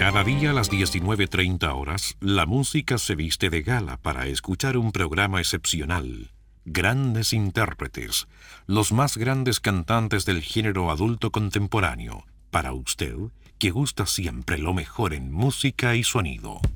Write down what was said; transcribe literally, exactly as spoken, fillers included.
Cada día a las diecinueve treinta horas, la música se viste de gala para escuchar un programa excepcional. Grandes intérpretes, los más grandes cantantes del género adulto contemporáneo. Para usted, que gusta siempre lo mejor en música y sonido.